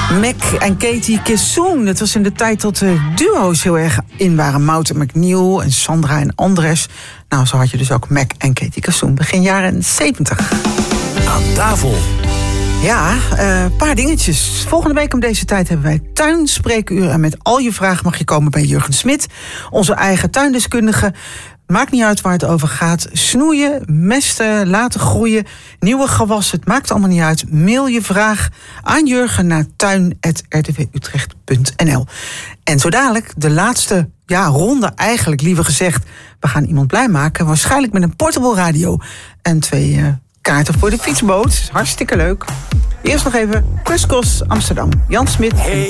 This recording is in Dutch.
Mac en Katie Kissoen. Het was in de tijd dat de duo's heel erg in waren. Mouten McNeil en Sandra en Andres. Nou, zo had je dus ook Mac en Katie Kissoen. Begin jaren 70. Aan tafel. Ja, een paar dingetjes. Volgende week om deze tijd hebben wij tuinspreekuur. En met al je vragen mag je komen bij Jurgen Smit, onze eigen tuindeskundige. Maakt niet uit waar het over gaat. Snoeien, mesten, laten groeien, nieuwe gewassen. Het maakt allemaal niet uit. Mail je vraag aan Jurgen naar tuin@rtvutrecht.nl. En zo dadelijk de laatste ronde eigenlijk, liever gezegd. We gaan iemand blij maken. Waarschijnlijk met een portable radio. En 2 kaarten voor de fietsboot. Hartstikke leuk. Eerst nog even Crisscross Amsterdam. Jan Smit.